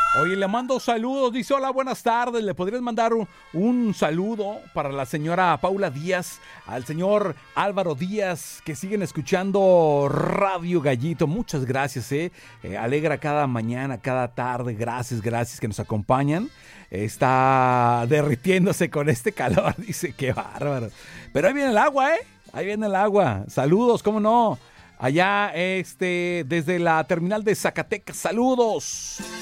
Oye, le mando saludos, dice hola, buenas tardes, le podrías mandar un saludo para la señora Paula Díaz, al señor Álvaro Díaz, que siguen escuchando Radio Gallito, muchas gracias, alegra cada mañana, cada tarde, gracias que nos acompañan, está derritiéndose con este calor, dice, qué bárbaro, pero ahí viene el agua, ahí viene el agua, saludos, cómo no, allá, desde la terminal de Zacatecas, saludos.